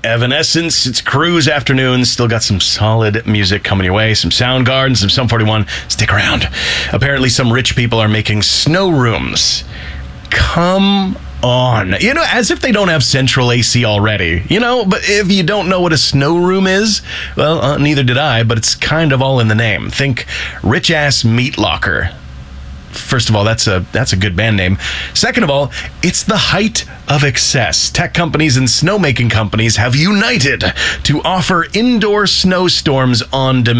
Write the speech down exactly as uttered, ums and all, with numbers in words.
Evanescence. It's Cruise Afternoons. Still got some solid music coming your way. Some Soundgarden, some Sum forty-one. Stick around. Apparently some rich people are making snow rooms. Come on. You know, as if they don't have central A C already. You know, but if you don't know what a snow room is, well, uh, neither did I, but it's kind of all in the name. Think rich-ass meat locker. First of all, that's a that's a good band name. Second of all, it's the height of excess. Tech companies and snowmaking companies have united to offer indoor snowstorms on demand.